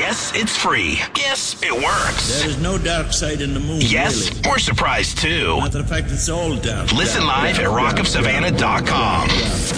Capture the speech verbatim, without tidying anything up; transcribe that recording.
Yes, it's free. Yes, it works. There is no dark side in the moon. Yes, really. we're surprised too. Matter of fact, it's all dark. Listen dark, live dark, at rock of savannah dot com.